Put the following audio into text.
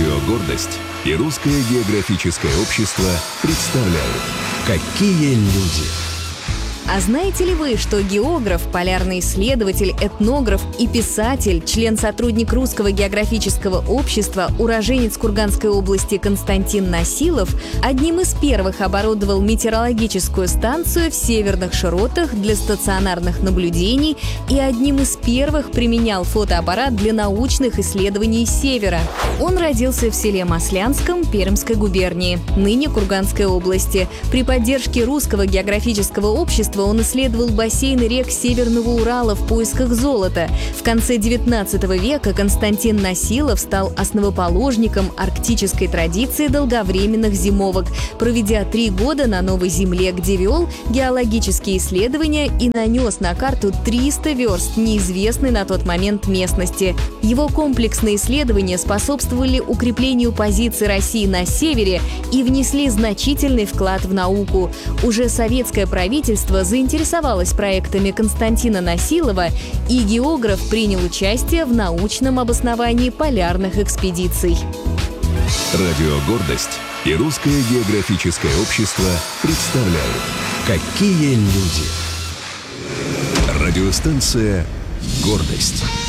Радио «Гордость» и Русское географическое общество представляют «Какие люди». А знаете ли вы, что географ, полярный исследователь, этнограф и писатель, член-сотрудник Русского географического общества, уроженец Курганской области Константин Насилов одним из первых оборудовал метеорологическую станцию в северных широтах для стационарных наблюдений и одним из первых применял фотоаппарат для научных исследований севера? Он родился в селе Маслянском Пермской губернии, ныне Курганской области. При поддержке Русского географического общества он исследовал бассейны рек Северного Урала в поисках золота. В конце XIX века Константин Насилов стал основоположником арктической традиции долговременных зимовок, проведя 3 года на Новой Земле, где вел геологические исследования и нанес на карту 300 верст неизвестной на тот момент местности. Его комплексные исследования способствовали укреплению позиций России на севере и внесли значительный вклад в науку. Уже советское правительство заинтересовалось проектами Константина Насилова, и географ принял участие в научном обосновании полярных экспедиций. Радио «Гордость» и Русское географическое общество представляют «Какие люди». Радиостанция «Гордость».